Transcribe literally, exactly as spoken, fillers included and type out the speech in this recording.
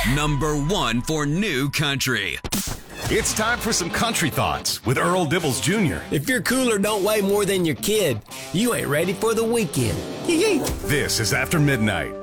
Number one for new country. It's time for some country thoughts with Earl Dibbles Junior If your cooler don't weigh more than your kid, you ain't ready for the weekend. This is After Midnight.